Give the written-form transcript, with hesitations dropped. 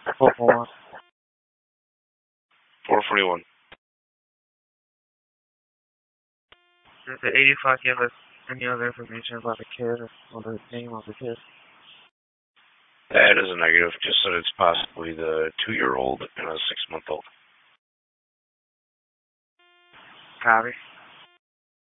441. 441. Does the 85 give us any other information about the kid or the name of the kid? That is a negative, just that it's possibly the 2-year-old and a 6-month-old. Copy.